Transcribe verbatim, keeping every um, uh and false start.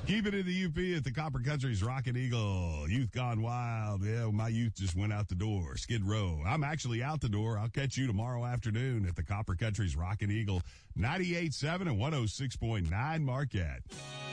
Keep it in the U P at the Copper Country's Rockin' Eagle. Youth gone wild. Yeah, my youth just went out the door. Skid Row. I'm actually out the door. I'll catch you tomorrow afternoon at the Copper Country's Rockin' Eagle. ninety-eight point seven and one oh six point nine Marquette.